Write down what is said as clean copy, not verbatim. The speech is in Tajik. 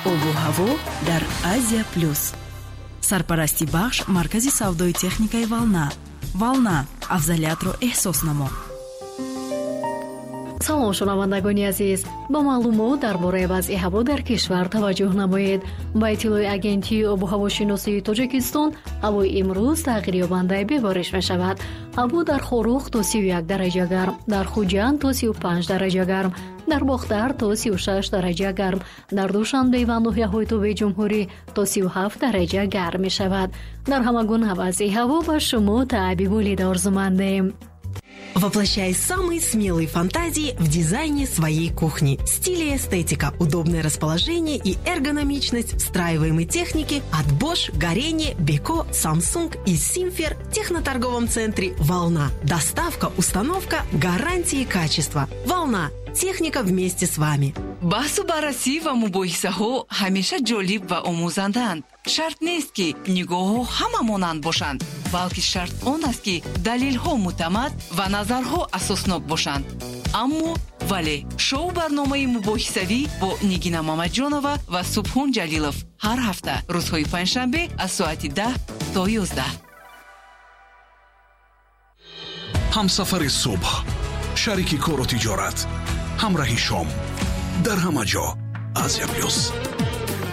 обу ҳаво дар Азия плюс. Сарпарасти бахш маркази савдои техникаи Волна. Волна, афзалиятро эҳсос намо. салом шунавандагони азиз, ба маълумот дар бораи вазъи ҳаво дар кишвар таваҷҷӯҳ намоед. Ба иттилои агентии обу ҳавошиносии Тоҷикистон, ҳавои имрӯз тағйирёбанда бебориш мешавад. ҳаво дар Хорух то 31 дараҷа гарм, дар Хуҷанд то 35 дараҷа гарм, дар Бохтар то 36 дараҷа гарм, дар Душанбе ва ноҳияҳои Тӯбаи Ҷумҳурӣ то 37 дараҷа гарм мешавад. Дар ҳама гуна вазъи ҳаво ба шумо таъби волид орзумандем. Воплощай самые смелые фантазии в дизайне своей кухни. Стиль и эстетика, удобное расположение и эргономичность встраиваемой техники от Bosch, Горение, Beko, Samsung и Simfer в техноторговом центре «Волна». Доставка, установка, гарантии качества. «Волна». Техника вместе с вами. баҳсу баррасӣ ва мубоҳисаҳо ҳамеша ҷолиб ва омӯзандаанд. Шарт нест ки нигоҳҳо ҳама монанд бошанд, балки шарт он аст ки далелҳо муътамад ва назарҳо асоснок бошанд. аммо вале шоу барномаи мубоҳисавӣ бо Нигина Мамаҷонова ва Субҳон Ҷалилов ҳар ҳафта рӯзҳои панҷшанбе аз соати 10 то 11. ҳамсафари субҳ, шарики кору тиҷорат, ҳамраҳи шом дар ҳама ҷо. Азия плюс.